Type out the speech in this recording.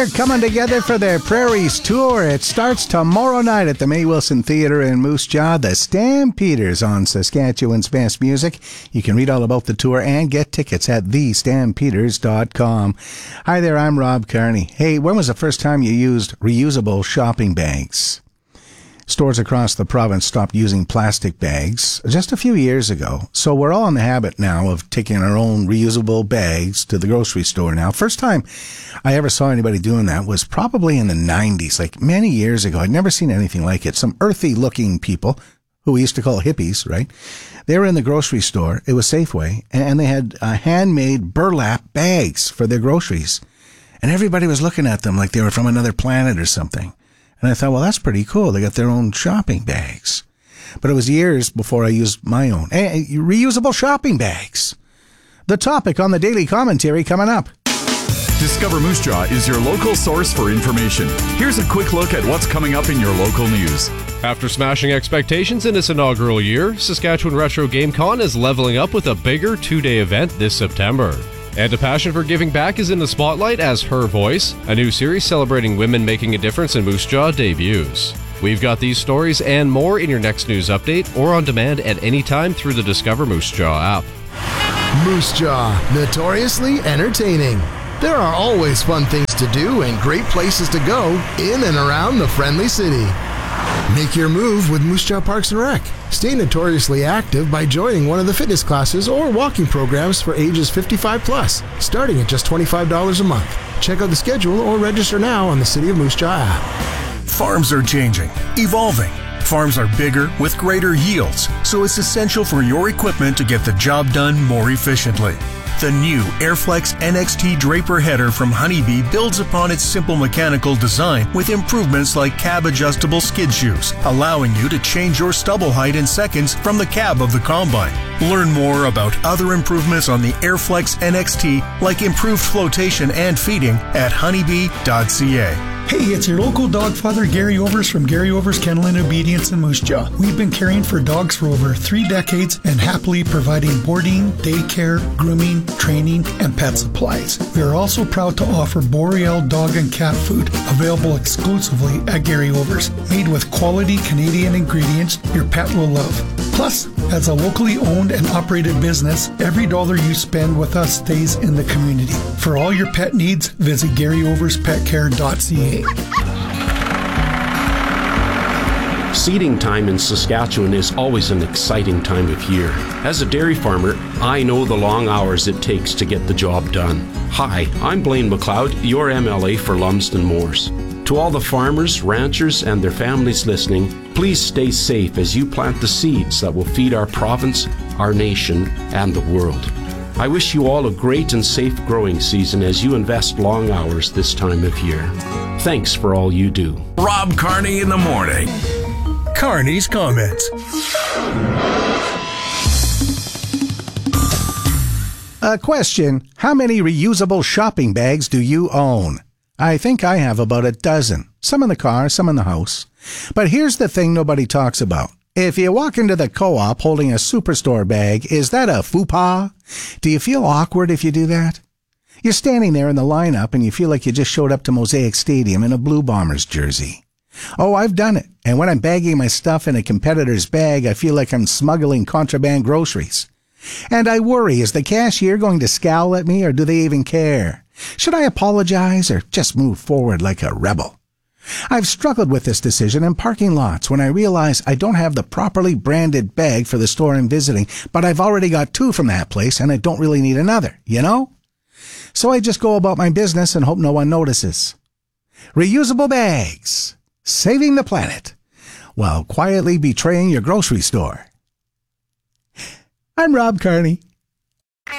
They're coming together for their Prairies tour. It starts tomorrow night at the May Wilson Theatre in Moose Jaw. The Stampeders on Saskatchewan's Best Music. You can read all about the tour and get tickets at thestampeders.com. Hi there, I'm Rob Carney. Hey, when was the first time you used reusable shopping bags? Stores across the province stopped using plastic bags just a few years ago, so we're all in the habit now of taking our own reusable bags to the grocery store now. First time I ever saw anybody doing that was probably in the 90s, like many years ago. I'd never seen anything like it. Some earthy-looking people, who we used to call hippies, right? They were in the grocery store. It was Safeway, and they had handmade burlap bags for their groceries. And everybody was looking at them like they were from another planet or something. And I thought, well, that's pretty cool. They got their own shopping bags. But it was years before I used my own. Reusable shopping bags. The topic on the Daily Commentary coming up. Discover Moose Jaw is your local source for information. Here's a quick look at what's coming up in your local news. After smashing expectations in its inaugural year, Saskatchewan Retro GameCon is leveling up with a bigger two-day event this September. And a passion for giving back is in the spotlight as Her Voice, a new series celebrating women making a difference in Moose Jaw, debuts. We've got these stories and more in your next news update or on demand at any time through the Discover Moose Jaw app. Moose Jaw, notoriously entertaining. There are always fun things to do and great places to go in and around the friendly city. Make your move with Moose Jaw Parks and Rec. Stay notoriously active by joining one of the fitness classes or walking programs for ages 55 plus, starting at just $25 a month. Check out the schedule or register now on the City of Moose Jaw app. Farms are changing, evolving. Farms are bigger with greater yields, so it's essential for your equipment to get the job done more efficiently. The new Airflex NXT Draper header from Honeybee builds upon its simple mechanical design with improvements like cab-adjustable skid shoes, allowing you to change your stubble height in seconds from the cab of the combine. Learn more about other improvements on the Airflex NXT, like improved flotation and feeding, at honeybee.ca. Hey, it's your local dog father, Gary Overs from Gary Overs Kennel and Obedience in Moose Jaw. We've been caring for dogs for over 3 decades and happily providing boarding, daycare, grooming, training, and pet supplies. We are also proud to offer Boreal dog and cat food, available exclusively at Gary Overs. Made with quality Canadian ingredients your pet will love. Plus, as a locally owned and operated business, every dollar you spend with us stays in the community. For all your pet needs, visit GaryOversPetCare.ca. Seeding time in Saskatchewan is always an exciting time of year. As a dairy farmer, I know the long hours it takes to get the job done. Hi, I'm Blaine McLeod, your MLA for Lumsden Moors. To all the farmers, ranchers, and their families listening, please stay safe as you plant the seeds that will feed our province, our nation, and the world. I wish you all a great and safe growing season as you invest long hours this time of year. Thanks for all you do. Rob Carney in the morning. Carney's Comments. A question: how many reusable shopping bags do you own? I think I have about a dozen. Some in the car, some in the house. But here's the thing nobody talks about. If you walk into the co-op holding a Superstore bag, is that a faux pas? Do you feel awkward if you do that? You're standing there in the lineup and you feel like you just showed up to Mosaic Stadium in a Blue Bombers jersey. Oh, I've done it. And when I'm bagging my stuff in a competitor's bag, I feel like I'm smuggling contraband groceries. And I worry, is the cashier going to scowl at me, or do they even care? Should I apologize or just move forward like a rebel? I've struggled with this decision in parking lots when I realize I don't have the properly branded bag for the store I'm visiting, but I've already got 2 from that place and I don't really need another, you know? So I just go about my business and hope no one notices. Reusable bags. Saving the planet while quietly betraying your grocery store. I'm Rob Carney.